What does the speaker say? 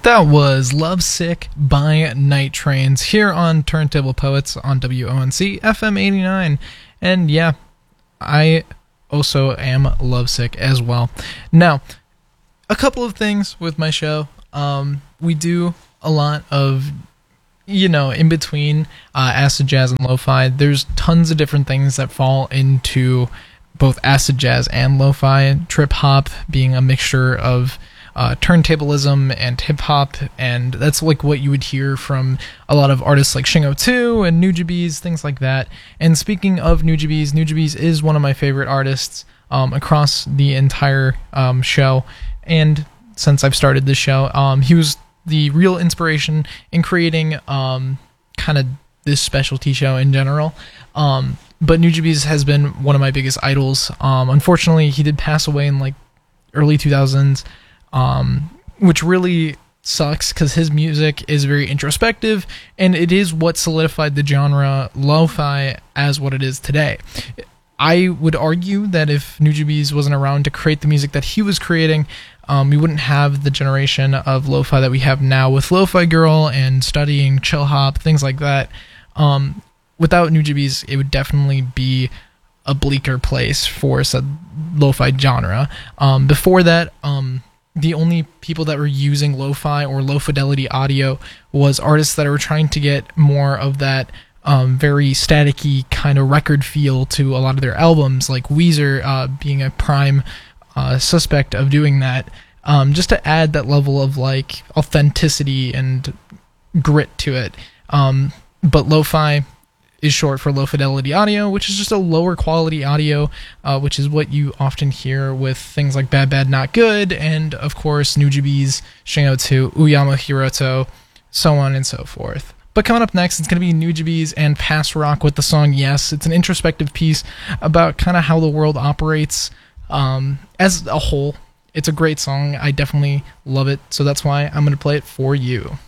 That was Lovesick by Night Trains here on Turntable Poets on WONC FM 89. And yeah, I also am lovesick as well. Now, a couple of things with my show. We do a lot of, in between acid jazz and lo-fi. There's tons of different things that fall into both acid jazz and lo-fi. Trip hop being a mixture of turntablism and hip-hop, and that's like what you would hear from a lot of artists like Shingo 2 and Nujabes, things like that. And speaking of Nujabes is one of my favorite artists across the entire show, and since I've started this show, he was the real inspiration in creating kind of this specialty show in general. But Nujabes has been one of my biggest idols. Unfortunately, he did pass away in like early 2000s, which really sucks because his music is very introspective, and it is what solidified the genre lo-fi as what it is today. I would argue that if Nujabes wasn't around to create the music that he was creating, we wouldn't have the generation of lo-fi that we have now with Lo-Fi Girl and studying chill hop, things like that. Without Nujabes, it would definitely be a bleaker place for said lo-fi genre. Before that, the only people that were using lo-fi or low-fidelity audio was artists that were trying to get more of that very staticky kind of record feel to a lot of their albums, like Weezer being a prime suspect of doing that, just to add that level of like authenticity and grit to it. But lo-fi is short for low fidelity audio, which is just a lower quality audio, which is what you often hear with things like Bad Bad Not Good, and of course Nujabes, Shingo 2, Uyama Hiroto, so on and so forth. But coming up next, it's going to be Nujabes and Past Rock with the song Yes. It's an introspective piece about kind of how the world operates as a whole. It's a great song. I definitely love it, so that's why I'm going to play it for you.